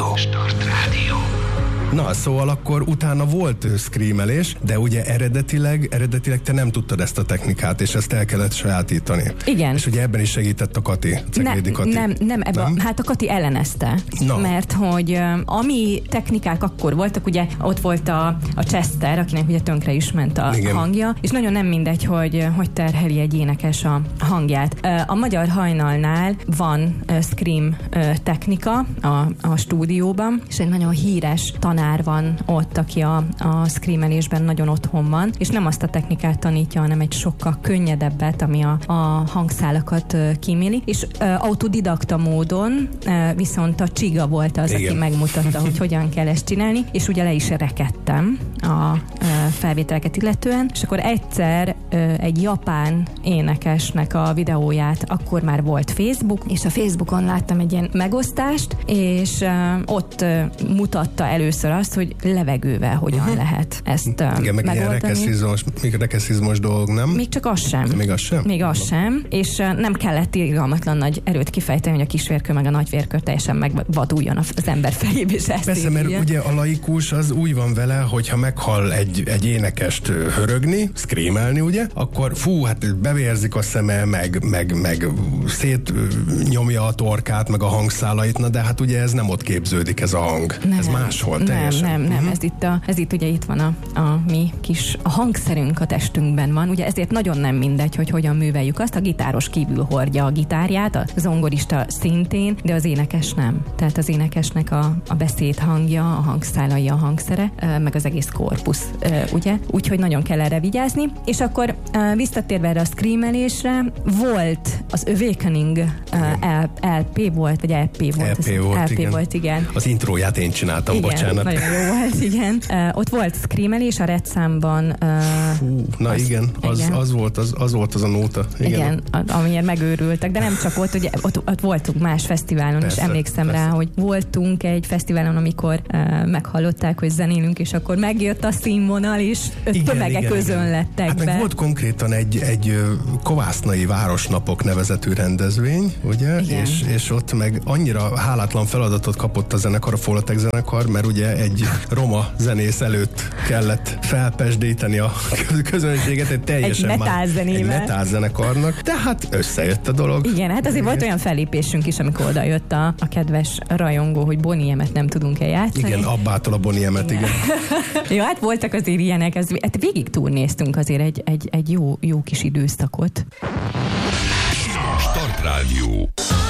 Start Rádió. Na, szóval akkor utána volt screamelés, de ugye eredetileg te nem tudtad ezt a technikát, és ezt el kellett sajátítani. Igen. És ugye ebben is segített a Kati, Ceglédi Kati. Nem, hát a Kati ellenezte. No. Mert hogy ami technikák akkor voltak, ugye ott volt a Chester, akinek ugye tönkre is ment a hangja, és nagyon nem mindegy, hogy terheli egy énekes a hangját. A Magyar Hajnalnál van scream technika a stúdióban, és egy nagyon híres tanár van ott, aki a screamelésben nagyon otthon van, és nem azt a technikát tanítja, hanem egy sokkal könnyedebbet, ami a hangszálakat kíméli, és autodidakta módon viszont a Csiga volt az, aki megmutatta, hogy hogyan kell ezt csinálni, és ugye le is rekedtem a felvételeket illetően, és akkor egyszer egy japán énekesnek a videóját, akkor már volt Facebook, és a Facebookon láttam egy ilyen megosztást, és ott mutatta először azt, hogy levegővel hogyan lehet ezt igen, meg megoldani. Ilyen rekeszizmos dolog, nem? Még csak az sem. Még az sem? Még az sem, és nem kellett irgalmatlan nagy erőt kifejteni, hogy a kisvérkő meg a nagyvérkő teljesen megvaduljon az ember fejébe, és ezt persze, mert ugye a laikus az úgy van vele, hogyha meghall egy énekest hörögni, screamelni, ugye, akkor hát bevérzik a szeme, meg szétnyomja a torkát, meg a hangszálait, na de hát ugye ez nem ott képződik ez a hang. Nem, ez máshol teljesen. Nem. Ez itt ugye itt van a mi kis a hangszerünk a testünkben van, ugye ezért nagyon nem mindegy, hogy hogyan műveljük azt. A gitáros kívül hordja a gitárját, a zongorista szintén, de az énekes nem. Tehát az énekesnek a beszéd hangja, a hangszálai, a hangszere, meg az egész korpusz, ugye? Úgyhogy nagyon kell erre vigyázni. És akkor visszatérve erre a screamelésre, volt az Awakening LP volt, vagy LP volt. LP volt, igen. Az intróját én csináltam, igen, bocsánat. Nagyon jó volt, igen. Ott volt screamelés a Red Számban. Igen, az volt az a nóta. Igen, amiért megőrültek, de nem csak ugye ott voltunk más fesztiválon, persze, és emlékszem rá, hogy voltunk egy fesztiválon, amikor meghallották, hogy zenélünk, és akkor megjött a színvonal, és tömegek közönlettek hát be. meg volt konkrétan egy Kovásznai Városnapok nevezetű rendezvény, ugye? És ott meg annyira hálátlan feladatot kapott a zenekar, a Folotek zenekar, mert ugye egy roma zenész előtt kellett felpesdíteni a közönséget, egy teljesen egy metál zenekarnak, de hát összejött a dolog. Igen, hát azért volt olyan fellépésünk is, amikor oda jött a kedves rajongó, hogy Bonnie M-et nem tudunk-e játszani. Igen, Abbától a Bonnie M-et, igen. Jó, hát voltak azért ilyenek, hát végig turnéztünk azért egy jó kis időszakot. Start Rádió.